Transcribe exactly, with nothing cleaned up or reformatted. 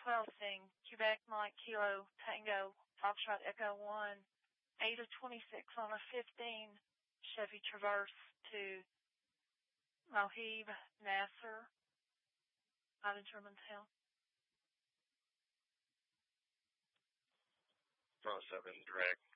twelve thing, Quebec Mike Kilo Tango Foxtrot Echo one, eight of twenty-six on a fifteen, Chevy Traverse to Mohib Nasser out of Germantown. Front seven direct,